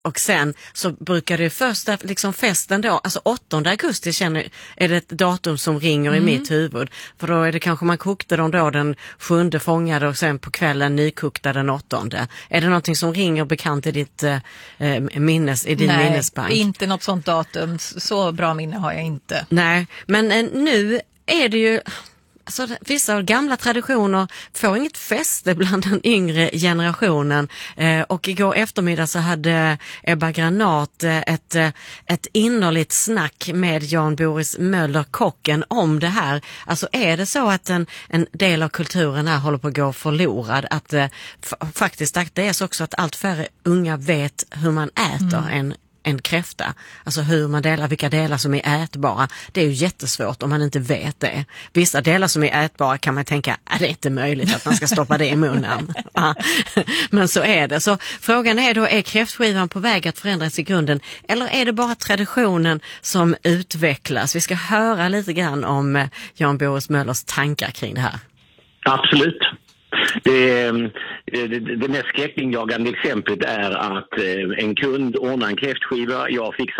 Och sen så brukar det första liksom festen då, alltså 8 augusti är det ett datum som ringer i mitt huvud. För då är det kanske man kokte dem då den 7:e fångade och sen på kvällen nykokta den 8:e. Är det någonting som ringer bekant i ditt din minnesbank? Nej, inte något sånt datum. Så bra minne har jag inte. Nej, men nu är det ju... Alltså, vissa gamla traditioner får inget fäste bland den yngre generationen och igår eftermiddag så hade Ebba Granat ett innerligt snack med Jan Boris Möller, kocken, om det här. Alltså är det så att en del av kulturen här håller på att gå förlorad, att faktiskt att det är så också att allt färre unga vet hur man äter en kräfta. Alltså hur man delar, vilka delar som är ätbara. Det är ju jättesvårt om man inte vet det. Vissa delar som är ätbara kan man tänka, det är inte möjligt att man ska stoppa det i munnen. Men så är det. Så frågan är då, är kräftskivan på väg att förändras i grunden? Eller är det bara traditionen som utvecklas? Vi ska höra lite grann om Jan Boris Möllers tankar kring det här. Absolut. Det mest skräckinjagande exemplet är att en kund ordnar en kräftskiva, jag fixar